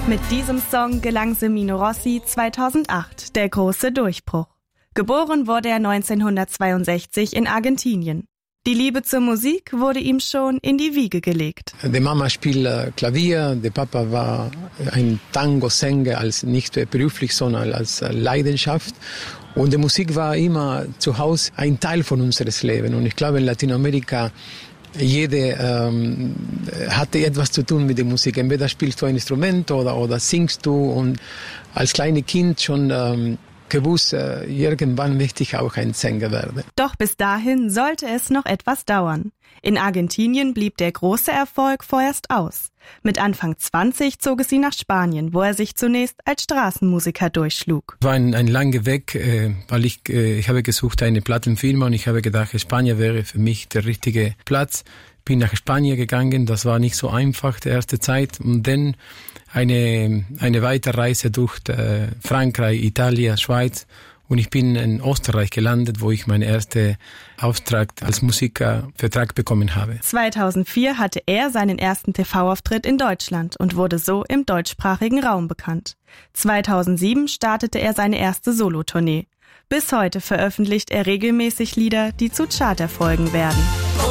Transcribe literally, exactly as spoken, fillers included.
Mit diesem Song gelang Semino Rossi zweitausendacht der große Durchbruch. Geboren wurde er neunzehnhundertzweiundsechzig in Argentinien. Die Liebe zur Musik wurde ihm schon in die Wiege gelegt. Die Mama spielt Klavier, der Papa war ein Tango-Sänger, als nicht beruflich, sondern als Leidenschaft. Und die Musik war immer zu Hause ein Teil von unseres Lebens. Und ich glaube, in Lateinamerika, jeder ähm, hatte etwas zu tun mit der Musik. Entweder spielst du ein Instrument oder, oder singst du. Und als kleines Kind schon ähm, gewusst, äh, irgendwann möchte ich auch ein Sänger werden. Doch bis dahin sollte es noch etwas dauern. In Argentinien blieb der große Erfolg vorerst aus. Mit Anfang zwanzig zog es ihn nach Spanien, wo er sich zunächst als Straßenmusiker durchschlug. Es war ein, ein langer Weg, äh, weil ich, äh, ich habe gesucht eine Plattenfirma und ich habe gedacht, Spanien wäre für mich der richtige Platz. Bin nach Spanien gegangen, das war nicht so einfach, die erste Zeit. Und dann eine, eine weitere Reise durch äh, Frankreich, Italien, Schweiz. Und ich bin in Österreich gelandet, wo ich meinen ersten Auftrag als Musiker Vertrag bekommen habe. zweitausendvier hatte er seinen ersten T V-Auftritt in Deutschland und wurde so im deutschsprachigen Raum bekannt. zweitausendsieben startete er seine erste Solotournee. Bis heute veröffentlicht er regelmäßig Lieder, die zu Charterfolgen werden.